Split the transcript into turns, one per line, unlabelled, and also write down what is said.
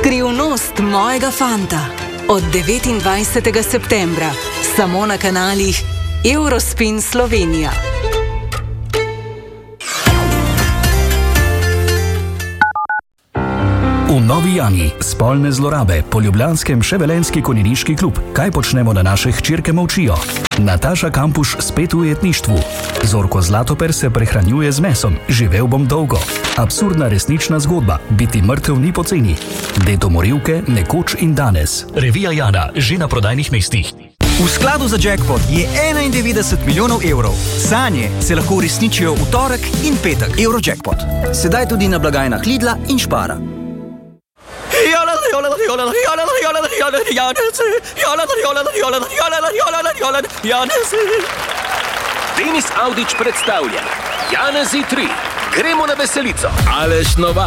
Skrivnost mojega fanta. Od 29. septembra. Samo na kanalih Eurospin Slovenija.
V Novi Jani spolne zlorabe, po ljubljanskem Ševelenski konjeniški klub. Kaj počnemo, da naše hčerke molčijo? Nataša Kampuš spet v ujetništvu. Zorko Zlatoper se prehranjuje z mesom. Živel bom dolgo. Absurdna resnična zgodba. Biti mrtev ni poceni. Dedo morilke, nekoč in danes. Revija Jana, že na prodajnih mestih.
V skladu za jackpot je 91 milijonov evrov. Sanje se lahko uresničijo v torek in petek. Eurojackpot. Sedaj tudi na blagajnah Lidla in Spara.
Denis Avdić predstavlja Janezi 3. Gremo na veselico. Aleš Novak.